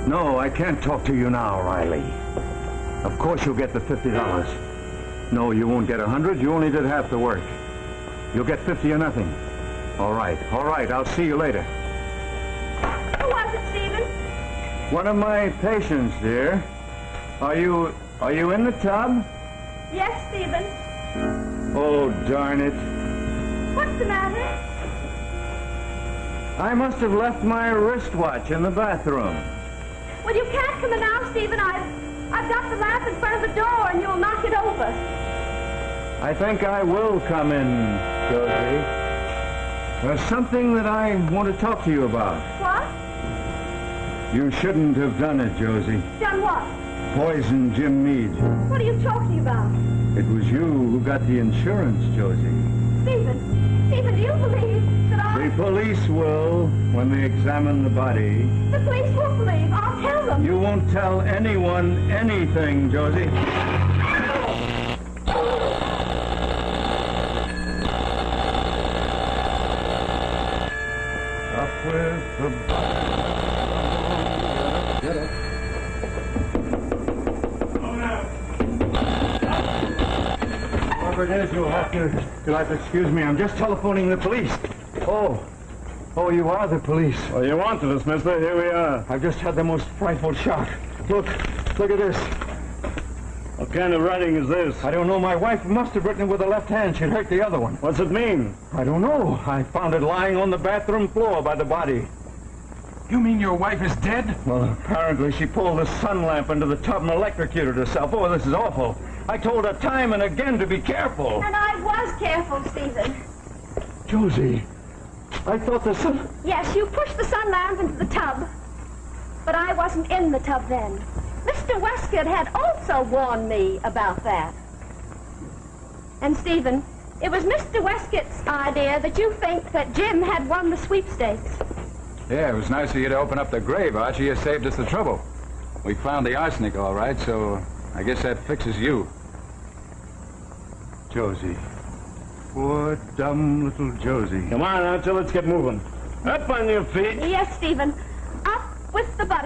No, I can't talk to you now, Riley. Of course you'll get the $50. No, you won't get 100. You only did half the work. You'll get 50 or nothing. All right. I'll see you later. Who was it, Stephen? One of my patients, dear. Are you in the tub? Yes, Stephen. Oh, darn it. What's the matter? I must have left my wristwatch in the bathroom. Well, you can't come in now, Stephen. I've got the lamp in front of the door, and you'll knock it over. I think I will come in, Josie. There's something that I want to talk to you about. What? You shouldn't have done it, Josie. Done what? Poison Jim Meade. What are you talking about? It was you who got the insurance, Josie. Stephen, do you believe that The police will when they examine the body. The police won't believe. I'll tell them. You won't tell anyone anything, Josie. Up with the... Get up. Whoever it is, you'll have to excuse me. I'm just telephoning the police. Oh, you are the police. Well, you wanted us, mister. Here we are. I've just had the most frightful shock. Look at this. What kind of writing is this? I don't know. My wife must have written it with the left hand. She'd hurt the other one. What's it mean? I don't know. I found it lying on the bathroom floor by the body. You mean your wife is dead? Well, apparently she pulled the sun lamp into the tub and electrocuted herself. Oh, this is awful. I told her time and again to be careful. And I was careful, Stephen. Josie, I thought the sun... Yes, you pushed the sun lamp into the tub. But I wasn't in the tub then. Mr. Westcott had also warned me about that. And, Stephen, it was Mr. Westcott's idea that you think that Jim had won the sweepstakes. Yeah, it was nice of you to open up the grave, Archie. You saved us the trouble. We found the arsenic, all right, so I guess that fixes you. Josie. Poor, dumb little Josie. Come on, Archie, let's get moving. Up on your feet. Yes, Stephen. Up with the butter.